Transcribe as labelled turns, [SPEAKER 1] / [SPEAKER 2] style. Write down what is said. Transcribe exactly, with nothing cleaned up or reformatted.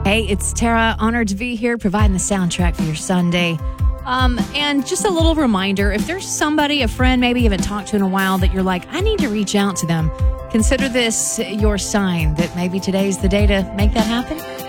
[SPEAKER 1] Hey, it's Tara. Honored to be here providing the soundtrack for your Sunday. Um, and just a little reminder, if there's somebody, a friend maybe you haven't talked to in a while that you're like, I need to reach out to them, consider this your sign that maybe today's the day to make that happen.